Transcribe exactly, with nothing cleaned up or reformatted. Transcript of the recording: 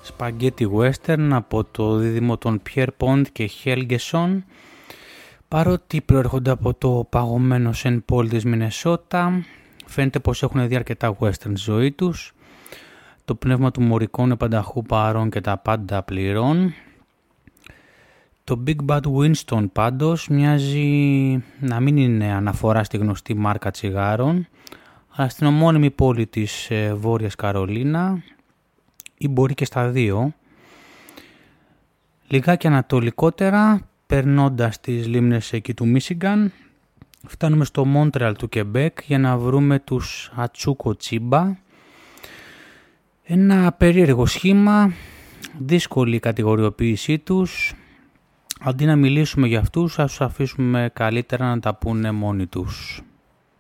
Spaghetti Western από το δίδυμο των Pierre Pont και Helgeson. Παρότι προέρχονται από το παγωμένο Σεντ Πολ της Μινεσότα, φαίνεται πως έχουν δει αρκετά western ζωή τους. Το πνεύμα του Μωρικό είναι πανταχού παρόν και τα πάντα πληρών. Το Big Bad Winston πάντως μοιάζει να μην είναι αναφορά στη γνωστή μάρκα τσιγάρων, αλλά στην ομώνυμη πόλη της ε, Βόρειας Καρολίνα, ή μπορεί και στα δύο. Λιγάκι ανατολικότερα, περνώντας τις λίμνες εκεί του Μίσιγκαν, φτάνουμε στο Μόντρεαλ του Κεμπέκ για να βρούμε τους Ατσούκο Τσίμπα. Ένα περίεργο σχήμα, δύσκολη η κατηγοριοποίησή τους. Αντί να μιλήσουμε για αυτούς, ας τους αφήσουμε καλύτερα να τα πούνε μόνοι τους.